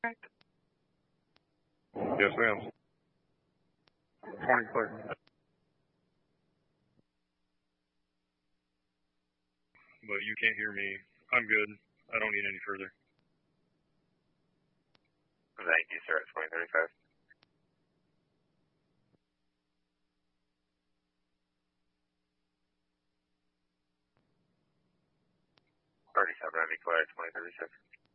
Yes, ma'am. Morning, clear. But you can't hear me. I'm good. I don't need any further. Thank you, sir. It's 2035. 37, I'll be clear at 2036.